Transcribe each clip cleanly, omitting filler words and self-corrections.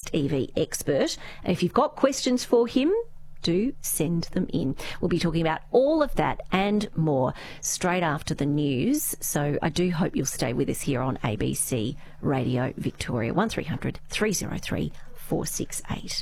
latest EV expert. And if you've got questions for him, do send them in. We'll be talking about all of that and more straight after the news. So I do hope you'll stay with us here on ABC Radio Victoria. 1300 303 468.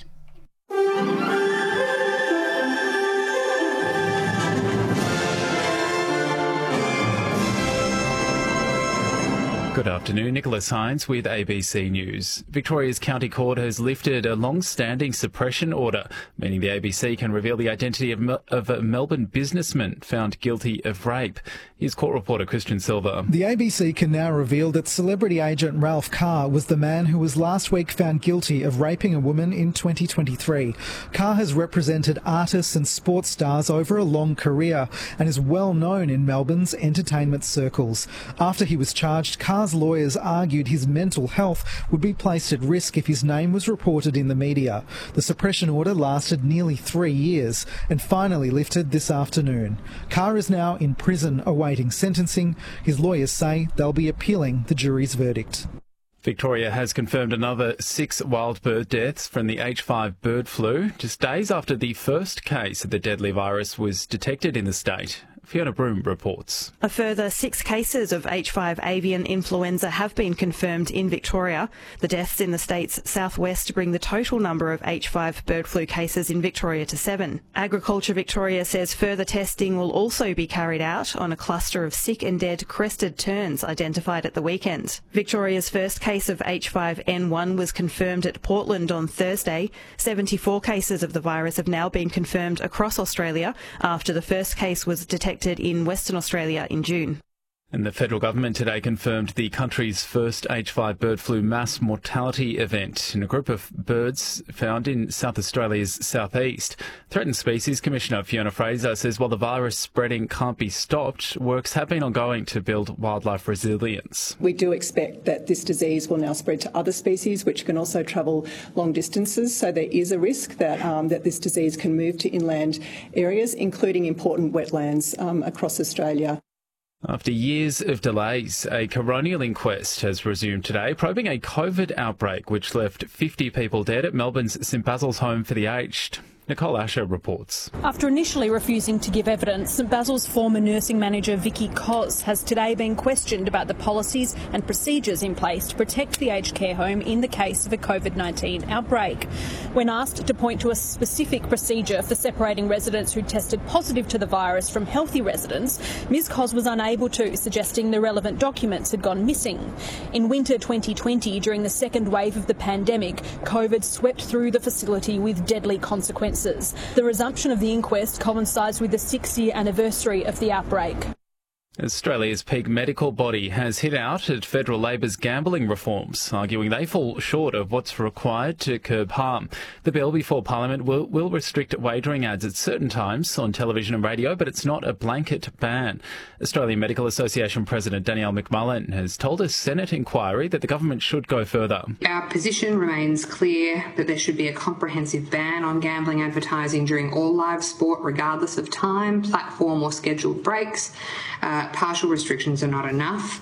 Good afternoon, Nicholas Hines with ABC News. Victoria's County Court has lifted a long-standing suppression order, meaning the ABC can reveal the identity of a Melbourne businessman found guilty of rape. Here's court reporter Christian Silva. The ABC can now reveal that celebrity agent Ralph Carr was the man who was last week found guilty of raping a woman in 2023. Carr has represented artists and sports stars over a long career and is well known in Melbourne's entertainment circles. After he was charged, Carr's lawyers argued his mental health would be placed at risk if his name was reported in the media. The suppression order lasted nearly 3 years and finally lifted this afternoon. Carr is now in prison awaiting sentencing. His lawyers say they'll be appealing the jury's verdict. Victoria has confirmed another 6 wild bird deaths from the H5 bird flu, just days after the first case of the deadly virus was detected in the state. Fiona Broom reports. A further 6 cases of H5 avian influenza have been confirmed in Victoria. The deaths in the state's southwest bring the total number of H5 bird flu cases in Victoria to 7. Agriculture Victoria says further testing will also be carried out on a cluster of sick and dead crested terns identified at the weekend. Victoria's first case of H5N1 was confirmed at Portland on Thursday. 74 cases of the virus have now been confirmed across Australia after the first case was detected in Western Australia in June. And the federal government today confirmed the country's first H5 bird flu mass mortality event in a group of birds found in South Australia's southeast. Threatened Species Commissioner Fiona Fraser says while the virus spreading can't be stopped, works have been ongoing to build wildlife resilience. We do expect that this disease will now spread to other species which can also travel long distances, so there is a risk that that this disease can move to inland areas, including important wetlands across Australia. After years of delays, a coronial inquest has resumed today, probing a COVID outbreak which left 50 people dead at Melbourne's St Basil's Home for the Aged. Nicole Asher reports. After initially refusing to give evidence, St Basil's former nursing manager Vicky Cos has today been questioned about the policies and procedures in place to protect the aged care home in the case of a COVID-19 outbreak. When asked to point to a specific procedure for separating residents who tested positive to the virus from healthy residents, Ms Cos was unable to, suggesting the relevant documents had gone missing. In winter 2020, during the second wave of the pandemic, COVID swept through the facility with deadly consequences. The resumption of the inquest coincides with the 6-year anniversary of the outbreak. Australia's peak medical body has hit out at federal Labor's gambling reforms, arguing they fall short of what's required to curb harm. The bill before Parliament will restrict wagering ads at certain times on television and radio, but it's not a blanket ban. Australian Medical Association President Danielle McMullen has told a Senate inquiry that the government should go further. Our position remains clear that there should be a comprehensive ban on gambling advertising during all live sport, regardless of time, platform or scheduled breaks. Partial restrictions are not enough.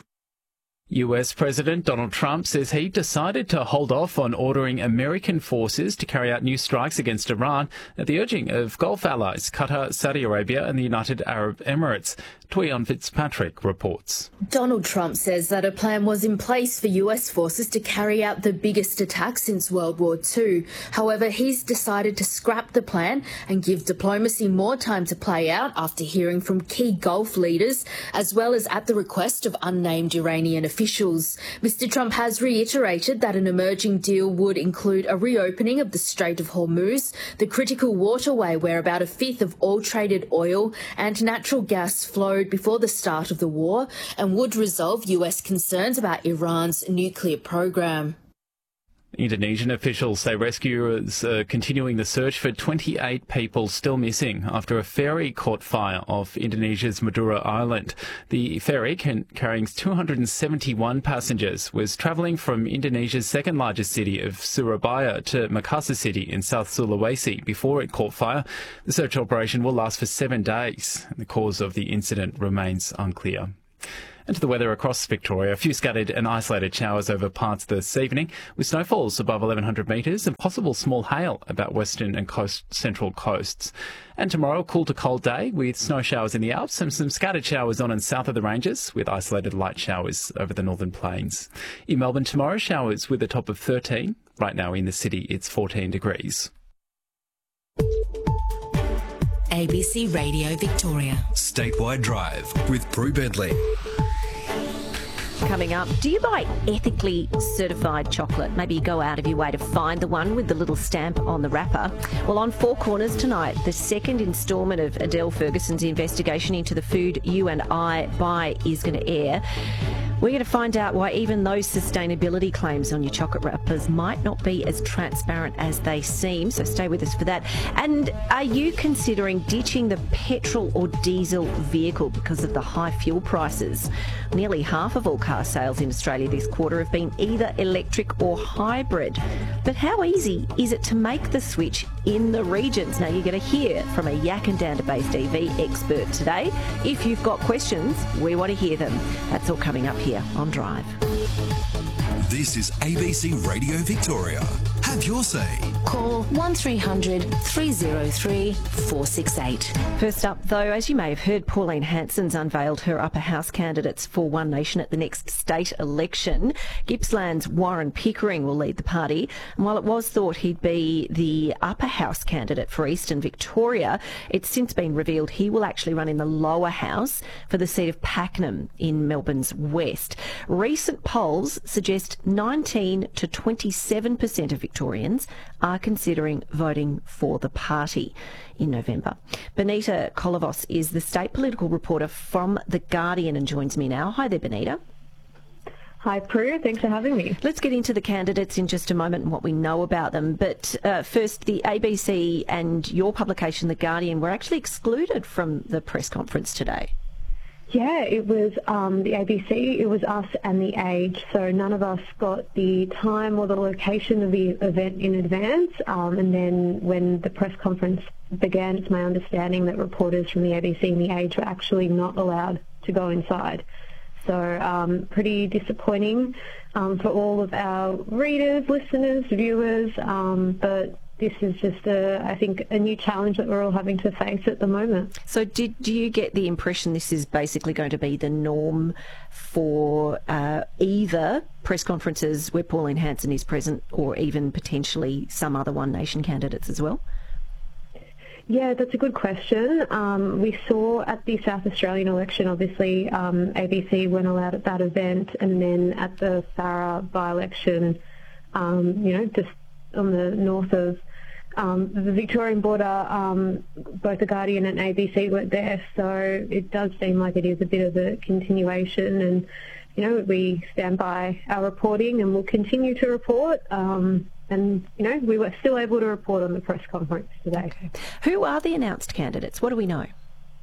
US President Donald Trump says he decided to hold off on ordering American forces to carry out new strikes against Iran at the urging of Gulf allies Qatar, Saudi Arabia and the United Arab Emirates. Tuion Fitzpatrick reports. Donald Trump says that a plan was in place for US forces to carry out the biggest attack since World War II. However, he's decided to scrap the plan and give diplomacy more time to play out after hearing from key Gulf leaders, as well as at the request of unnamed Iranian officials. Mr. Trump has reiterated that an emerging deal would include a reopening of the Strait of Hormuz, the critical waterway where about a fifth of all traded oil and natural gas flowed before the start of the war, and would resolve US concerns about Iran's nuclear program. Indonesian officials say rescuers are continuing the search for 28 people still missing after a ferry caught fire off Indonesia's Madura Island. The ferry, carrying 271 passengers, was travelling from Indonesia's second largest city of Surabaya to Makassar city in South Sulawesi before it caught fire. The search operation will last for 7 days. The cause of the incident remains unclear. And to the weather across Victoria, a few scattered and isolated showers over parts this evening, with snowfalls above 1,100 metres and possible small hail about western and central coasts. And tomorrow, a cool to cold day with snow showers in the Alps and some scattered showers on and south of the ranges, with isolated light showers over the northern plains. In Melbourne tomorrow, showers with a top of 13. Right now in the city, it's 14 degrees. ABC Radio Victoria. Statewide Drive with Prue Bentley. Coming up, do you buy ethically certified chocolate? Maybe you go out of your way to find the one with the little stamp on the wrapper. Well, on Four Corners tonight, the second instalment of Adele Ferguson's investigation into the food you and I buy is going to air. We're going to find out why even those sustainability claims on your chocolate wrappers might not be as transparent as they seem, so stay with us for that. And are you considering ditching the petrol or diesel vehicle because of the high fuel prices? Nearly half of all car sales in Australia this quarter have been either electric or hybrid. But how easy is it to make the switch in the regions? Now, you're going to hear from a Yackandandah-based EV expert today. If you've got questions, we want to hear them. That's all coming up here on Drive. This is ABC Radio Victoria. Have your say. Call 1300 303 468. First up, though, as you may have heard, Pauline Hanson's unveiled her upper house candidates for One Nation at the next state election. Gippsland's Warren Pickering will lead the party. And while it was thought he'd be the upper house candidate for Eastern Victoria, it's since been revealed he will actually run in the lower house for the seat of Pakenham in Melbourne's west. Recent polls suggest 19 to 27% of Victorians are considering voting for the party in November. Benita Kolovos is the state political reporter from The Guardian and joins me now. Hi there, Benita. Hi, Prue. Thanks for having me. Let's get into the candidates in just a moment and what we know about them. But first, the ABC and your publication, The Guardian, were actually excluded from the press conference today. Yeah, it was the ABC, it was us and The Age, so none of us got the time or the location of the event in advance, and then when the press conference began, it's my understanding that reporters from the ABC and The Age were actually not allowed to go inside. So pretty disappointing for all of our readers, listeners, viewers, but this is just, I think, a new challenge that we're all having to face at the moment. So do you get the impression this is basically going to be the norm for either press conferences where Pauline Hanson is present or even potentially some other One Nation candidates as well? Yeah, that's a good question. We saw at the South Australian election, obviously, ABC weren't allowed at that event, and then at the Farah by-election, just on the north of the Victorian border, both The Guardian and ABC weren't there, so it does seem like it is a bit of a continuation, and, we stand by our reporting and we'll continue to report, and, we were still able to report on the press conference today. Okay. Who are the announced candidates? What do we know?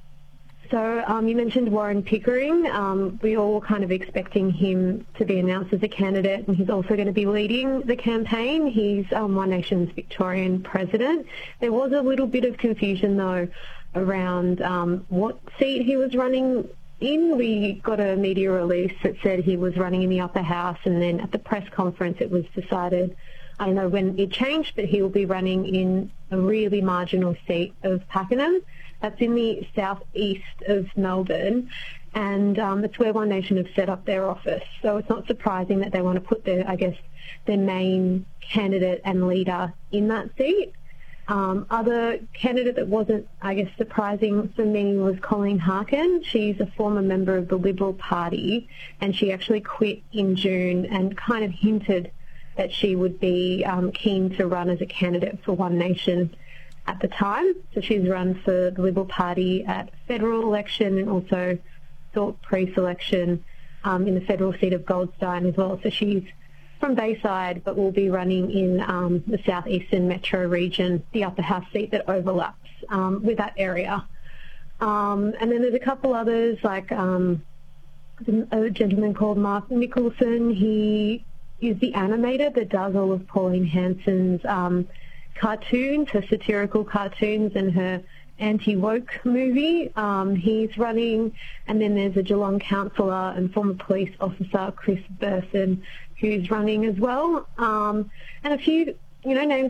So you mentioned Warren Pickering. We all were kind of expecting him to be announced as a candidate, and he's also going to be leading the campaign. He's One Nation's Victorian president. There was a little bit of confusion, though, around what seat he was running in. We got a media release that said he was running in the upper house, and then at the press conference it was decided, I don't know when it changed, but he will be running in a really marginal seat of Pakenham. That's in the southeast of Melbourne, and it's where One Nation have set up their office. So it's not surprising that they want to put their main candidate and leader in that seat. Other candidate that wasn't, surprising for me was Colleen Harkin. She's a former member of the Liberal Party, and she actually quit in June and kind of hinted that she would be keen to run as a candidate for One Nation at the time. So she's run for the Liberal Party at federal election and also sought pre-selection in the federal seat of Goldstein as well. So she's from Bayside, but will be running in the southeastern metro region, the upper house seat that overlaps with that area. And then there's a couple others, like a gentleman called Mark Nicholson. He is the animator that does all of Pauline Hanson's cartoons, her satirical cartoons, and her anti-woke movie. He's running, and then there's a Geelong councillor and former police officer Chris Burson who's running as well, and a few names